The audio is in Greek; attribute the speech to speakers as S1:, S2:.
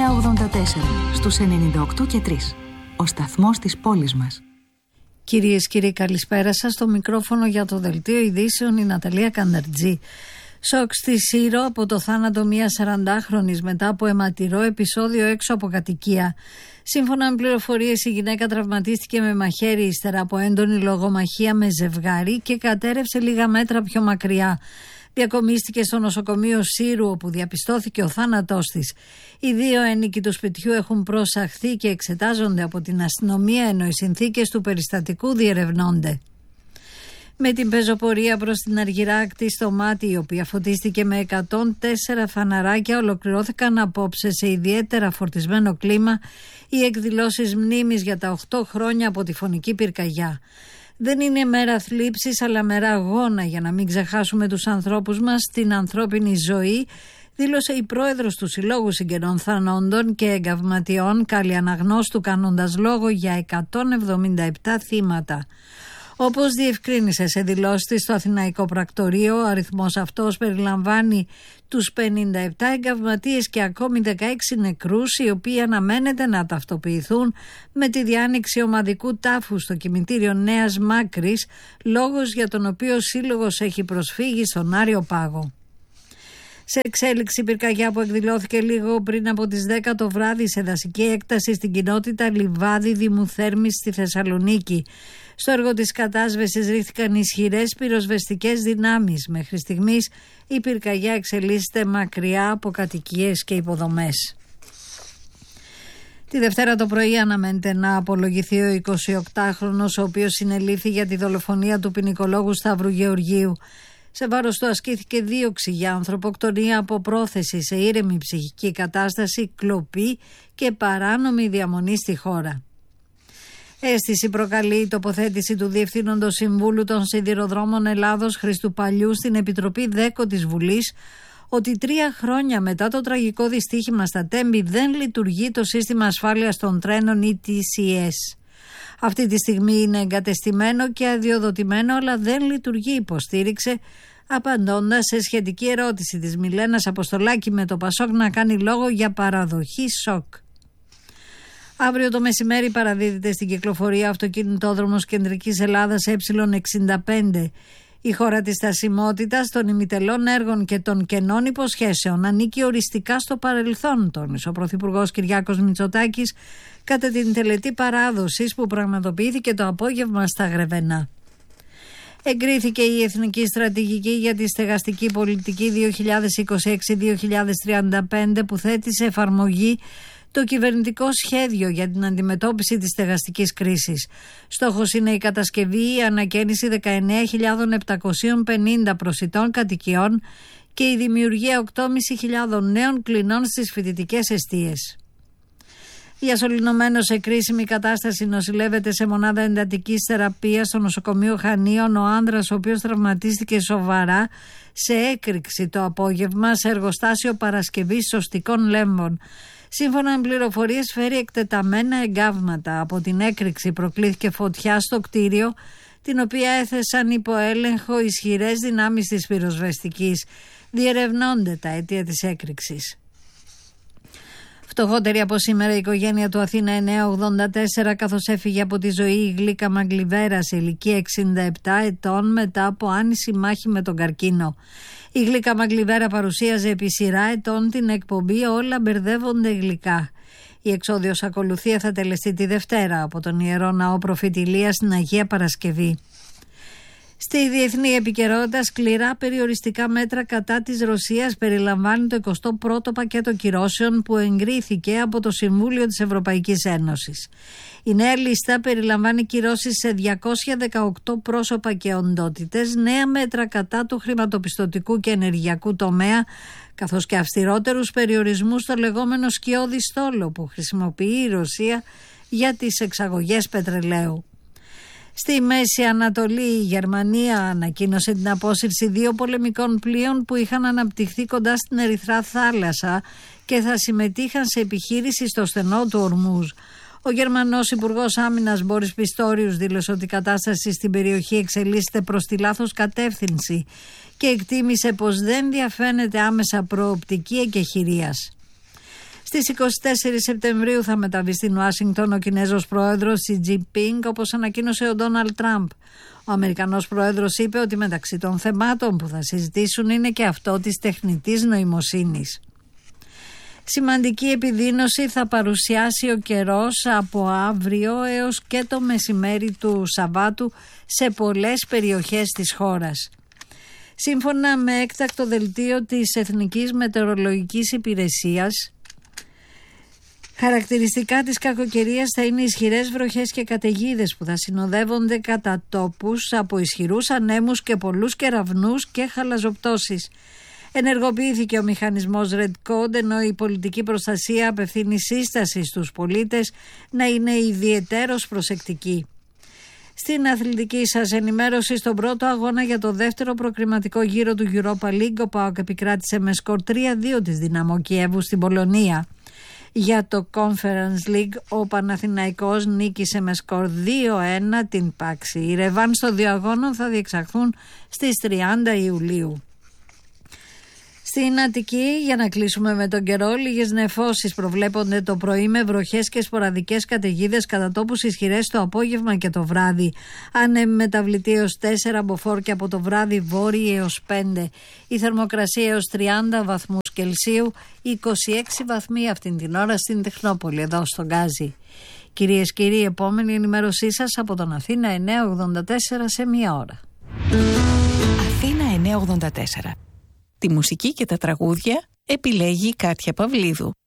S1: στους 98 και 3. Ο σταθμός της πόλης μας.
S2: Κυρίες και κύριοι, καλησπέρα σας. Στο μικρόφωνο για το Δελτίο Ειδήσεων η Ναταλία Κανταρτζή. Σοκ στη Σύρο από το θάνατο μιας 40χρονης μετά από αιματηρό επεισόδιο έξω από κατοικία. Σύμφωνα με πληροφορίες, η γυναίκα τραυματίστηκε με μαχαίρι ύστερα από έντονη λογομαχία με ζευγάρι και κατέρευσε λίγα μέτρα πιο μακριά. Διακομίστηκε στο νοσοκομείο Σύρου, όπου διαπιστώθηκε ο θάνατός της. Οι δύο ένοικοι του σπιτιού έχουν προσαχθεί και εξετάζονται από την αστυνομία, ενώ οι συνθήκες του περιστατικού διερευνώνται. Με την πεζοπορία προς την Αργυράκτη στο Μάτι, η οποία φωτίστηκε με 104 φαναράκια, ολοκληρώθηκαν απόψε σε ιδιαίτερα φορτισμένο κλίμα οι εκδηλώσεις μνήμης για τα 8 χρόνια από τη φωνική πυρκαγιά. Δεν είναι μέρα θλίψης, αλλά μέρα αγώνα για να μην ξεχάσουμε τους ανθρώπους μας, την ανθρώπινη ζωή, δήλωσε η πρόεδρος του Συλλόγου Συγγενών Θανόντων και Εγκαυματιών, Κάλλη Αναγνώστου, κάνοντας λόγο για 177 θύματα. Όπως διευκρίνησε σε δηλώσεις της στο Αθηναϊκό Πρακτορείο, ο αριθμός αυτός περιλαμβάνει τους 57 εγκαυματίες και ακόμη 16 νεκρούς, οι οποίοι αναμένεται να ταυτοποιηθούν με τη διάνοιξη ομαδικού τάφου στο κημητήριο Νέας Μάκρης, λόγος για τον οποίο ο Σύλλογος έχει προσφύγει στον Άριο Πάγο. Σε εξέλιξη πυρκαγιά που εκδηλώθηκε λίγο πριν από τις 10 το βράδυ σε δασική έκταση στην κοινότητα Λιβάδι Δήμου Θέρμης στη Θεσσαλονίκη. Στο έργο της κατάσβεσης ρίχθηκαν ισχυρές πυροσβεστικές δυνάμεις. Μέχρι στιγμής η πυρκαγιά εξελίσσεται μακριά από κατοικίες και υποδομές. Τη Δευτέρα το πρωί αναμένεται να απολογηθεί ο 28χρονος, ο οποίος συνελήφθη για τη δολοφονία του ποινικολόγου Σταύρου Γεωργίου. Σε βάρος του ασκήθηκε δίωξη για ανθρωποκτονία από πρόθεση σε ήρεμη ψυχική κατάσταση, κλοπή και παράνομη διαμονή στη χώρα. Αίσθηση προκαλεί η τοποθέτηση του Διευθύνοντος Συμβούλου των Σιδηροδρόμων Ελλάδος Χριστού Παλιού στην Επιτροπή ΔΕΚΟ της Βουλής ότι 3 χρόνια μετά το τραγικό δυστύχημα στα Τέμπη δεν λειτουργεί το σύστημα ασφάλειας των τρένων ETCS. Αυτή τη στιγμή είναι εγκατεστημένο και αδειοδοτημένο, αλλά δεν λειτουργεί, υποστήριξε, απαντώντας σε σχετική ερώτηση της Μιλένας Αποστολάκη με το Πασόκ να κάνει λόγο για παραδοχή σοκ. Αύριο το μεσημέρι παραδίδεται στην κυκλοφορία αυτοκινητόδρομος Κεντρικής Ελλάδας Ε65. Η χώρα της στασιμότητας, των ημιτελών έργων και των κενών υποσχέσεων ανήκει οριστικά στο παρελθόν, τόνισε ο Πρωθυπουργός Κυριάκος Μητσοτάκης κατά την τελετή παράδοσης που πραγματοποιήθηκε το απόγευμα στα Γρεβενά. Εγκρίθηκε η Εθνική Στρατηγική για τη Στεγαστική Πολιτική 2026-2035 που θέτει σε εφαρμογή το κυβερνητικό σχέδιο για την αντιμετώπιση της στεγαστικής κρίσης. Στόχος είναι η κατασκευή ή ανακαίνιση 19.750 προσιτών κατοικιών και η δημιουργία 8.500 νέων κλινών στις φοιτητικές εστίες. Διασωληνωμένος σε κρίσιμη κατάσταση νοσηλεύεται σε μονάδα εντατικής θεραπείας στο νοσοκομείο Χανίων ο άνδρας, ο οποίος τραυματίστηκε σοβαρά σε έκρηξη το απόγευμα σε εργοστάσιο παρασκευής σωστικών λέμβων. Σύμφωνα με πληροφορίες, φέρει εκτεταμένα εγκάβματα. Από την έκρηξη προκλήθηκε φωτιά στο κτίριο, την οποία έθεσαν υπό έλεγχο ισχυρές δυνάμεις της πυροσβεστικής. Διερευνώνται τα αίτια της έκρηξης. Φτωχότερη από σήμερα η οικογένεια του Αθήνα 984, καθώς έφυγε από τη ζωή η Γλίκα Μαγκλιβέρα σε ηλικία 67 ετών μετά από άνηση μάχη με τον καρκίνο. Η Γλίκα Μαγκλιβέρα παρουσίαζε επί σειρά ετών την εκπομπή «Όλα μπερδεύονται γλυκά». Η εξόδιος ακολουθία θα τελεστεί τη Δευτέρα από τον Ιερό Ναό Προφητηλίας στην Αγία Παρασκευή. Στη διεθνή επικαιρότητα, σκληρά περιοριστικά μέτρα κατά της Ρωσίας περιλαμβάνει το 21ο πακέτο κυρώσεων που εγκρίθηκε από το Συμβούλιο της Ευρωπαϊκής Ένωσης. Η νέα λίστα περιλαμβάνει κυρώσεις σε 218 πρόσωπα και οντότητες, νέα μέτρα κατά του χρηματοπιστωτικού και ενεργειακού τομέα, καθώς και αυστηρότερους περιορισμούς στο λεγόμενο σκιώδη στόλο που χρησιμοποιεί η Ρωσία για τις εξαγωγές πετρελαίου. Στη Μέση Ανατολή η Γερμανία ανακοίνωσε την απόσυρση 2 πολεμικών πλοίων που είχαν αναπτυχθεί κοντά στην Ερυθρά Θάλασσα και θα συμμετείχαν σε επιχείρηση στο στενό του Ορμούζ. Ο Γερμανός Υπουργός Άμυνας Μπόρις Πιστόριους δήλωσε ότι η κατάσταση στην περιοχή εξελίσσεται προς τη λάθος κατεύθυνση και εκτίμησε πως δεν διαφαίνεται άμεσα προοπτική εκεχηρίας. Στις 24 Σεπτεμβρίου θα μεταβεί στην Ουάσιγκτον ο Κινέζος πρόεδρος Xi Jinping, όπως ανακοίνωσε ο Ντόναλντ Τραμπ. Ο Αμερικανός πρόεδρος είπε ότι μεταξύ των θεμάτων που θα συζητήσουν είναι και αυτό της τεχνητής νοημοσύνης. Σημαντική επιδείνωση θα παρουσιάσει ο καιρός από αύριο έως και το μεσημέρι του Σαββάτου σε πολλές περιοχές της χώρας. Σύμφωνα με έκτακτο δελτίο της Εθνικής Μετεωρολογικής Υπηρεσίας, χαρακτηριστικά της κακοκαιρίας θα είναι ισχυρές βροχές και καταιγίδες που θα συνοδεύονται κατά τόπους από ισχυρούς ανέμους και πολλούς κεραυνούς και χαλαζοπτώσεις. Ενεργοποιήθηκε ο μηχανισμός Red Code, ενώ η πολιτική προστασία απευθύνει σύσταση στους πολίτες να είναι ιδιαιτέρως προσεκτικοί. Στην αθλητική σας ενημέρωση, στον πρώτο αγώνα για το δεύτερο προκριματικό γύρο του Europa League, ο ΠΑΟΚ επικράτησε με σκορ 3-2 της Δυναμό Κιέβου στην Πολωνία. Για το Conference League, ο Παναθηναϊκός νίκησε με σκορ 2-1 την Πάξη. Οι ρεβάν των δύο αγώνων θα διεξαχθούν στις 30 Ιουλίου. Στην Αττική, για να κλείσουμε με τον καιρό, λίγες νεφώσεις προβλέπονται το πρωί με βροχές και σποραδικές καταιγίδες κατά τόπους ισχυρές το απόγευμα και το βράδυ. Άνεμοι μεταβλητή έως 4 μποφόρ και από το βράδυ βόρειοι έως 5. Η θερμοκρασία έως 30 βαθμούς Κελσίου, 26 βαθμοί αυτήν την ώρα στην Τεχνόπολη, εδώ στον Γκάζι. Κυρίες και κύριοι, επόμενη ενημέρωσή σας από τον Αθήνα 984 σε μία ώρα.
S1: Αθήνα 984. Τη μουσική και τα τραγούδια επιλέγει η Κάτια Παυλίδου.